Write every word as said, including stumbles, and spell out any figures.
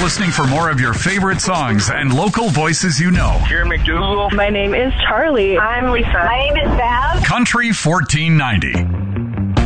listening for more of your favorite songs and local voices you know. Jerry McDougal. My name is Charlie. I'm Lisa. My name is Val. Country fourteen ninety.